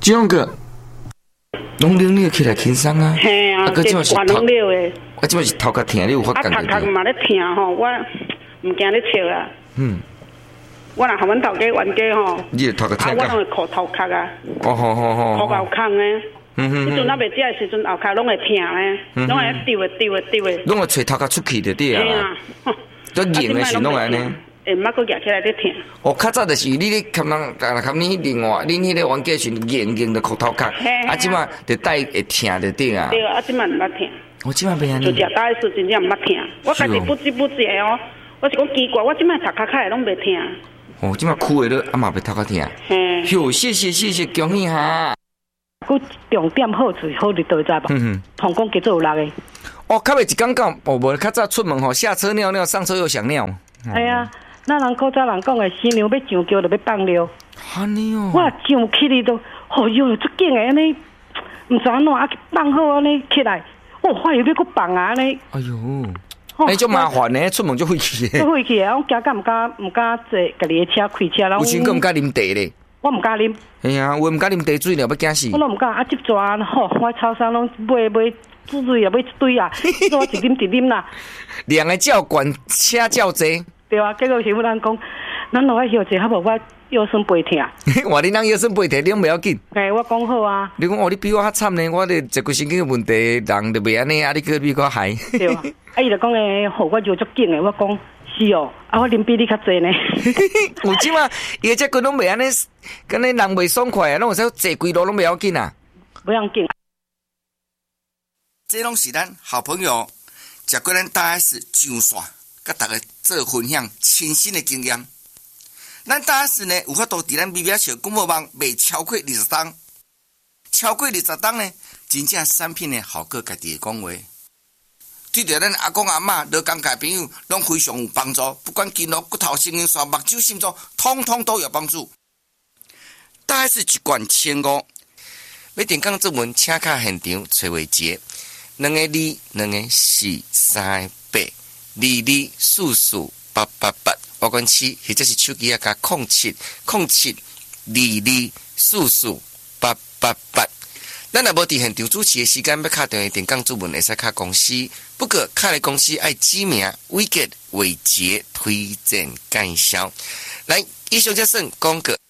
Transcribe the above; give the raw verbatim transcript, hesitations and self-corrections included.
这种个，拢冷了起来轻松啊。 嘿啊，这全冷了诶。 啊，即摆是头壳疼，你有发觉？ 啊，头壳嘛咧疼吼，我唔惊咧笑啊。嗯。我若和阮头家冤家吼， 你头壳疼啊？ 我拢会哭头壳啊。 哦好好好。 哭后空诶。嗯嗯。迄阵咱袂食诶时阵，后壳拢会疼诶，拢会丢诶丢诶丢诶。 拢会吹头壳出去就对啊。嘿啊。都硬诶是拢安尼。 会毋捌佫举起来咧疼。 哦，较早就是你咧看人，看你另外，恁迄个冤家时硬硬的哭头壳，啊，即马就带会疼就对啊。 对啊，啊，即马毋捌疼。 我即马袂安尼。 就食大时真正毋捌疼，我家己不知不觉哦，我是讲奇怪，我即马头壳开拢袂疼。 哦，即马哭的都啊嘛袂头壳疼。嘿。哟，谢谢谢谢，恭喜哈。 佮重点好处好伫倒知无？嗯嗯。同讲叫做有六个。 哦，较袂一讲讲，哦无较早出门吼，下车尿尿，上车又想尿。 哎呀。咱人古早人讲的，新娘要上轿就要放尿。 安尼哦。 我上起哩都，哦哟，足紧的安尼，唔知安怎啊放好安尼起来，我发现要搁放啊安尼。 哎呦，哎，足麻烦呢，出门就费气。 就费气啊！我惊甲唔敢唔敢坐家己的车开车，然后。 有时佫唔敢啉茶咧。 我唔敢啉。 哎呀，有唔敢啉茶水了，要惊死。 我拢唔敢啊！接抓吼，我超商拢买买水水啊，买一堆啊，我一啉一啉啦。 量的较悬，车较济。 对啊，结果是有人讲，咱落去休息，还无我腰酸背痛。 话你人腰酸背痛，你拢袂要紧。 哎，我讲好啊。 你讲哦，你比我较惨呢，我咧一个神经问题，人就袂安尼，啊，你去比我害。 对啊，啊，伊就讲诶，互我腰足紧诶，我讲是哦，啊，我啉比你较济呢。 有即嘛，伊只骨拢袂安尼，敢若人袂爽快啊，拢有时坐规路拢袂要紧啊。 不要紧。 这拢是咱好朋友，食过咱大 S 上线。甲大家做分享亲身的经验，咱大 S 呢有法度伫咱微微小公务网卖超过二十档，超过二十档呢，真正产品呢好过家己的讲话，对着咱阿公阿嬷、老公家朋友拢非常有帮助，不管筋肉、骨头、神经线、目睭、心脏，通通都有帮助。大 S 一罐千五，要电讲作文请卡现场找话节，两个二，两个四，三个八。二二四四八八八，我讲七，或者是手机啊加空七空七二二四四八八八。咱若无伫现场主持的时间，要敲电话电讲主文，会使敲公司。不过敲的公司爱指名、伟杰、伟杰推荐介绍。来，以上这算广告。